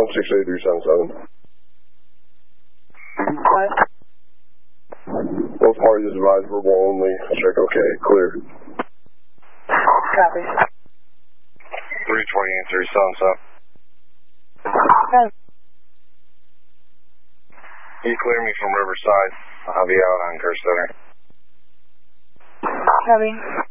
68377. What? Both parties advised verbal only. Check okay. Clear. Copy. 328-377. Okay. You clear me from Riverside. I'll be out on Kerr Center. Copy.